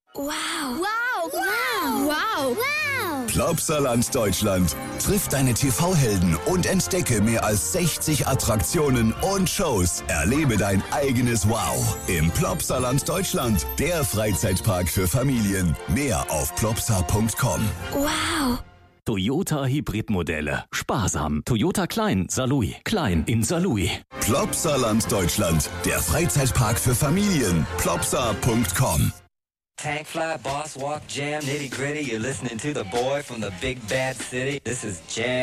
Wow. Wow. Wow. Wow. Wow. Plopsaland Deutschland. Triff deine TV-Helden und entdecke mehr als 60 Attraktionen und Shows. Erlebe dein eigenes Wow im Plopsaland Deutschland. Der Freizeitpark für Familien. Mehr auf plopsa.com. Wow. Toyota Hybridmodelle. Sparsam. Toyota Klein, Saarlouis. Klein in Saarlouis. Plopsaland Deutschland. Der Freizeitpark für Familien. plopsa.com. Tank fly, boss walk, jam, nitty gritty. You're listening to the boy from the big bad city. This is Jam.